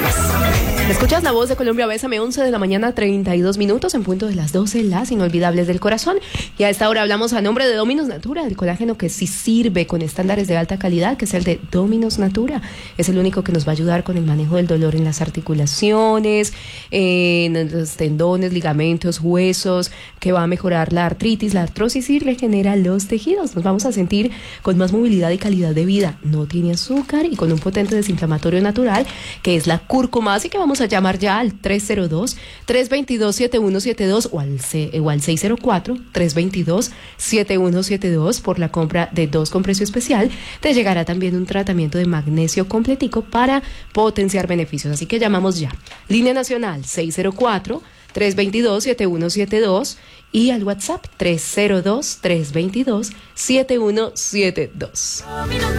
Escuchas La Voz de Colombia, Bésame, 11 de la mañana, 32 minutos, en punto de las 12, las inolvidables del corazón. Y a esta hora hablamos a nombre de Dominus Natura, el colágeno que sí sirve con estándares de alta calidad, que es el de Dominus Natura. Es el único que nos va a ayudar con el manejo del dolor en las articulaciones, en los tendones, ligamentos, huesos, que va a mejorar la artritis, la artrosis y regenera los tejidos. Nos vamos a sentir con más movilidad y calidad de vida. No tiene azúcar y con un potente desinflamatorio natural, que es la cúrcuma. Así que vamos a llamar ya al 302-322-7172 o al 604-322-7172 por la compra de 2 con precio especial. Te llegará también un tratamiento de magnesio completico para potenciar beneficios. Así que llamamos ya. Línea nacional 604-322-7172 y al WhatsApp 302-322-7172.